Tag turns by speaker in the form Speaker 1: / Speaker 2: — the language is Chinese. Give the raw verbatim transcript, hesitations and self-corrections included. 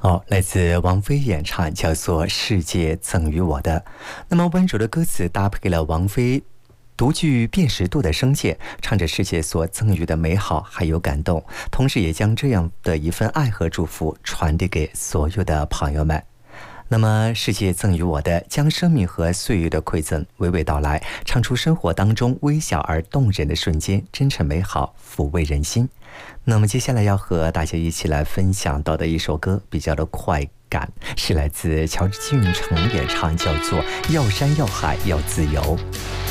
Speaker 1: 哦，来自王菲演唱，叫做《世界赠予我的》。那么温柔的歌词搭配了王菲独具辨识度的声线，唱着世界所赠予的美好还有感动，同时也将这样的一份爱和祝福传递给所有的朋友们。那么世界赠予我的，将生命和岁月的馈赠娓娓道来，唱出生活当中微小而动人的瞬间，真诚美好，抚慰人心。那么接下来要和大家一起来分享到的一首歌比较的快感，是来自乔治金运成演唱，叫做《要山要海要自由》。